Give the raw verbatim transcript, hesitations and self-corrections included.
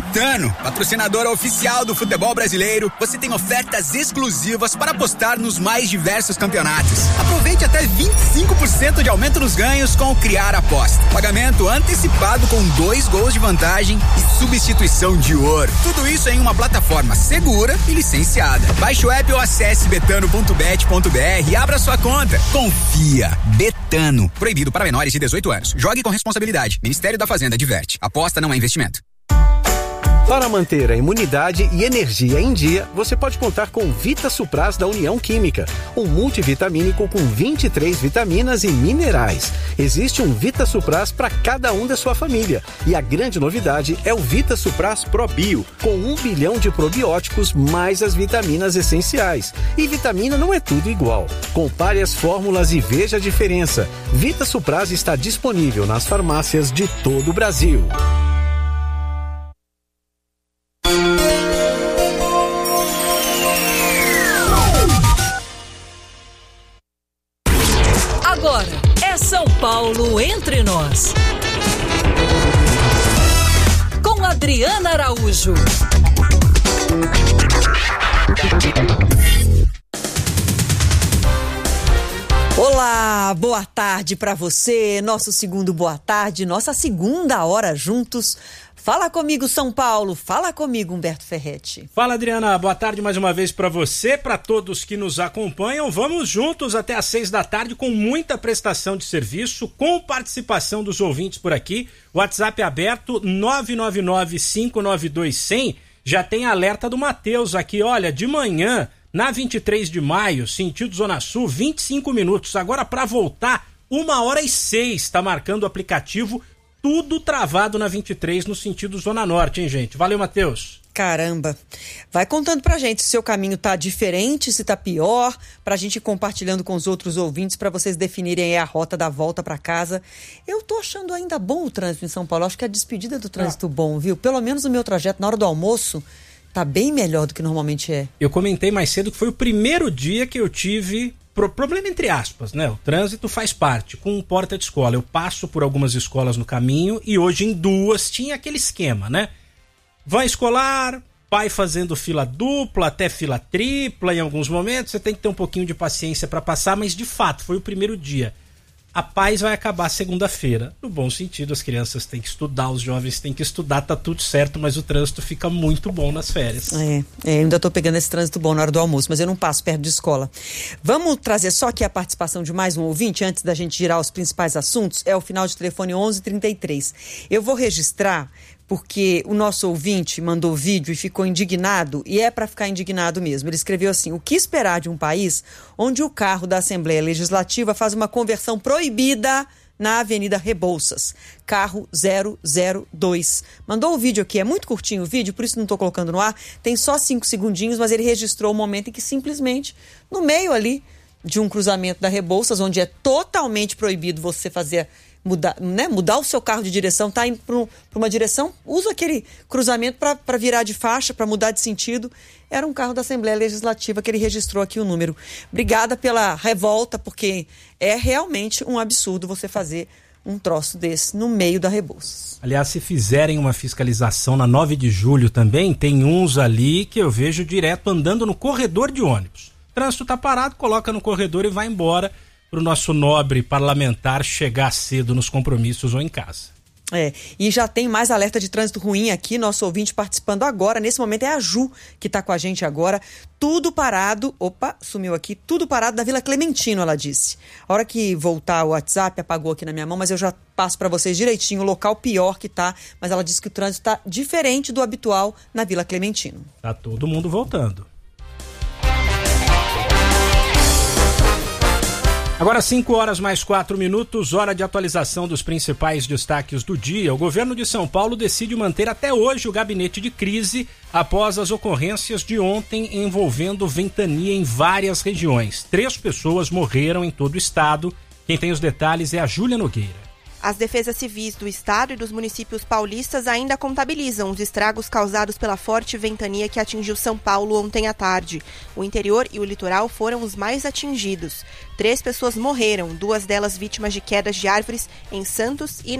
Betano, patrocinadora oficial do futebol brasileiro, você tem ofertas exclusivas para apostar nos mais diversos campeonatos. Aproveite até vinte e cinco por cento de aumento nos ganhos com o Criar Aposta. Pagamento antecipado com dois gols de vantagem e substituição de ouro. Tudo isso em uma plataforma segura e licenciada. Baixe o app ou acesse betano ponto bet ponto br e abra sua conta. Confia. Betano. Proibido para menores de dezoito anos. Jogue com responsabilidade. Ministério da Fazenda diverte. Aposta não é investimento. Para manter a imunidade e energia em dia, você pode contar com Vita Supras da União Química, um multivitamínico com vinte e três vitaminas e minerais. Existe um Vita Supras para cada um da sua família. E a grande novidade é o Vita Supras Pro Bio, com um bilhão de probióticos mais as vitaminas essenciais. E vitamina não é tudo igual. Compare as fórmulas e veja a diferença. Vita Supras está disponível nas farmácias de todo o Brasil. Agora é São Paulo entre nós. Com Adriana Araújo. Olá, boa tarde para você. Nosso segundo boa tarde, nossa segunda hora juntos. Fala comigo, São Paulo. Fala comigo, Humberto Ferretti. Fala, Adriana. Boa tarde mais uma vez para você, para todos que nos acompanham. Vamos juntos até às seis da tarde com muita prestação de serviço, com participação dos ouvintes por aqui. WhatsApp aberto nove nove nove, cinco nove dois, zero zero. Já tem alerta do Matheus aqui. Olha, de manhã, na vinte e três de maio, sentido Zona Sul, vinte e cinco minutos. Agora, para voltar, uma hora e seis. Está marcando o aplicativo. Tudo travado na vinte e três no sentido Zona Norte, hein, gente? Valeu, Matheus. Caramba. Vai contando pra gente se o seu caminho tá diferente, se tá pior, pra gente ir compartilhando com os outros ouvintes, pra vocês definirem a rota da volta pra casa. Eu tô achando ainda bom o trânsito em São Paulo. Acho que é a despedida do trânsito ah. bom, viu? Pelo menos o meu trajeto na hora do almoço tá bem melhor do que normalmente é. Eu comentei mais cedo que foi o primeiro dia que eu tive... Problema entre aspas, né? O trânsito faz parte, com porta de escola. Eu passo por algumas escolas no caminho e hoje em duas tinha aquele esquema, né? Van escolar, pai fazendo fila dupla, até fila tripla em alguns momentos. Você tem que ter um pouquinho de paciência para passar, mas de fato foi o primeiro dia. A paz vai acabar segunda-feira. No bom sentido, as crianças têm que estudar, os jovens têm que estudar, tá tudo certo, mas o trânsito fica muito bom nas férias. É, é ainda tô pegando esse trânsito bom na hora do almoço, mas eu não passo perto de escola. Vamos trazer só aqui a participação de mais um ouvinte, antes da gente girar os principais assuntos. É o final de telefone onze trinta e três. Eu vou registrar porque o nosso ouvinte mandou vídeo e ficou indignado, e é para ficar indignado mesmo. Ele escreveu assim: o que esperar de um país onde o carro da Assembleia Legislativa faz uma conversão proibida na Avenida Rebouças, carro zero zero dois. Mandou o vídeo aqui, é muito curtinho o vídeo, por isso não estou colocando no ar, tem só cinco segundinhos, mas ele registrou o momento em que simplesmente, no meio ali de um cruzamento da Rebouças, onde é totalmente proibido você fazer... Mudar, né? Mudar o seu carro de direção, tá indo para uma direção, usa aquele cruzamento para virar de faixa, para mudar de sentido. Era um carro da Assembleia Legislativa que ele registrou aqui o número. Obrigada pela revolta, porque é realmente um absurdo você fazer um troço desse no meio da Rebouças. Aliás, se fizerem uma fiscalização na nove de julho também, tem uns ali que eu vejo direto andando no corredor de ônibus. O trânsito tá parado, coloca no corredor e vai embora, para o nosso nobre parlamentar chegar cedo nos compromissos ou em casa. É, e já tem mais alerta de trânsito ruim aqui, nosso ouvinte participando agora, nesse momento é a Ju que está com a gente agora, tudo parado, opa, sumiu aqui, tudo parado da Vila Clementino, ela disse. A hora que voltar o WhatsApp, apagou aqui na minha mão, mas eu já passo para vocês direitinho o local pior que tá, mas ela disse que o trânsito está diferente do habitual na Vila Clementino. Tá todo mundo voltando. Agora cinco horas mais quatro minutos, hora de atualização dos principais destaques do dia. O governo de São Paulo decide manter até hoje o gabinete de crise após as ocorrências de ontem envolvendo ventania em várias regiões. Três pessoas morreram em todo o estado. Quem tem os detalhes é a Júlia Nogueira. As defesas civis do estado e dos municípios paulistas ainda contabilizam os estragos causados pela forte ventania que atingiu São Paulo ontem à tarde. O interior e o litoral foram os mais atingidos. Três pessoas morreram, duas delas vítimas de quedas de árvores em Santos e